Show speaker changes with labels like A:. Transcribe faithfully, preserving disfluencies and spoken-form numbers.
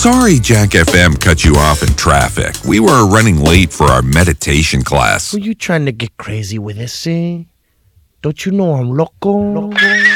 A: Sorry Jack F M cut you off in traffic. We were running late for our meditation class.
B: Were you trying to get crazy with this, eh? Don't you know I'm loco? loco?